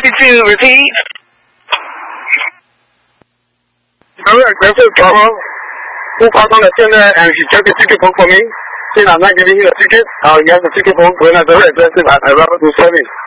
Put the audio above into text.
ready to repeat? Alright, that's it, bravo. Who called on the center and he checked the ticket book for me? See, I'm not giving you a ticket. You have the ticket book when I do it. That's it. I'd rather do service.